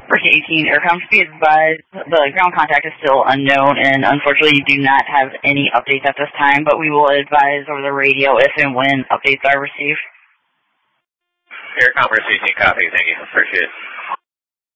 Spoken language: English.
Bridge 18, Aircom, to be advised, the ground contact is still unknown, and unfortunately you do not have any updates at this time, but we will advise over the radio if and when updates are received. Aircom, Bridge 18, copy. Thank you. Appreciate it.